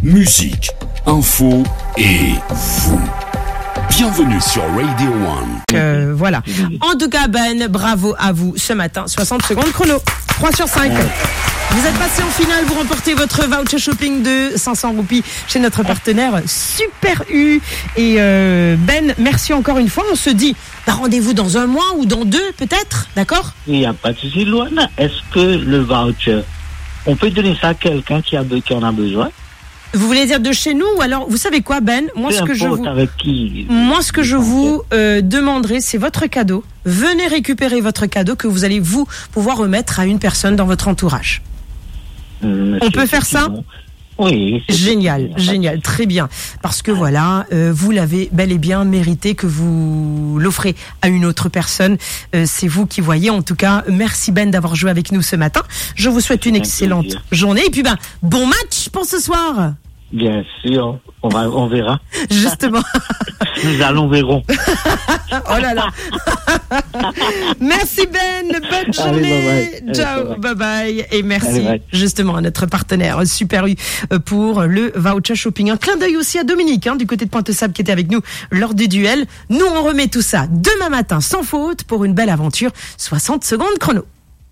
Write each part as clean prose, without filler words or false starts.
musique, info et vous. Bienvenue sur Radio One. Voilà. En tout cas, Ben, bravo à vous ce matin. 60 secondes chrono. 3 sur 5. Vous êtes passé en finale, vous remportez votre voucher shopping de 500 roupies chez notre partenaire Super U. Et Ben, merci encore une fois. On se dit rendez-vous dans un mois ou dans 2 peut-être, d'accord? Il n'y a pas de souci, Luana. Est-ce que le voucher, on peut donner ça à quelqu'un qui en a besoin? Vous voulez dire de chez nous ou alors, vous savez quoi, Ben? Moi, ce que je vous demanderai, c'est votre cadeau. Venez récupérer votre cadeau que vous allez vous pouvoir remettre à une personne dans votre entourage. On peut faire ça? Oui. Génial, très bien. Parce que voilà, vous l'avez bel et bien mérité que vous l'offrez à une autre personne. C'est vous qui voyez. En tout cas, merci Ben d'avoir joué avec nous ce matin. Je vous souhaite une excellente journée. Et puis bon match pour ce soir. Bien sûr, on verra. Justement. Nous verrons. Oh là là. Merci Ben, bonne journée. Allez, bye bye. Ciao, bye bye. Et merci Allez, bye. justement à notre partenaire Super U pour le voucher shopping. Un clin d'œil aussi à Dominique du côté de Pointe-Sable qui était avec nous lors du duel. Nous on remet tout ça demain matin sans faute pour une belle aventure. 60 secondes chrono.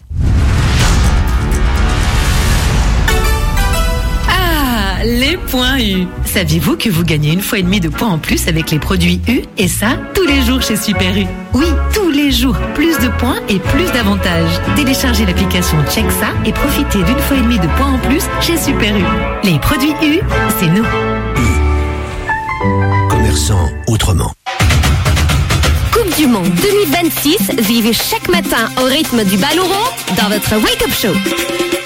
Les points U. Saviez-vous que vous gagnez 1,5 fois de points en plus avec les produits U? Et ça, tous les jours chez Super U. Oui, tous les jours. Plus de points et plus d'avantages. Téléchargez l'application Check ça et profitez d'1,5 fois de points en plus chez Super U. Les produits U, c'est nous. Commerçant autrement. Coupe du Monde 2026, vivez chaque matin au rythme du ballon rond dans votre Wake Up Show.